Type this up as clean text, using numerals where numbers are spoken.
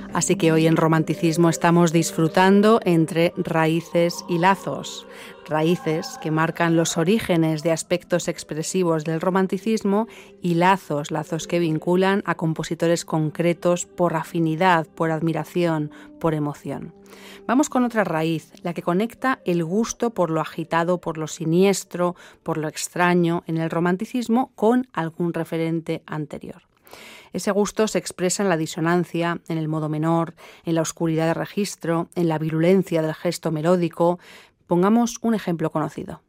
Así que hoy en Romanticismo estamos disfrutando entre raíces y lazos. Raíces que marcan los orígenes de aspectos expresivos del romanticismo y lazos que vinculan a compositores concretos por afinidad, por admiración, por emoción. Vamos con otra raíz, la que conecta el gusto por lo agitado, por lo siniestro, por lo extraño en el romanticismo con algún referente anterior. Ese gusto se expresa en la disonancia, en el modo menor, en la oscuridad de registro, en la virulencia del gesto melódico. Pongamos un ejemplo conocido.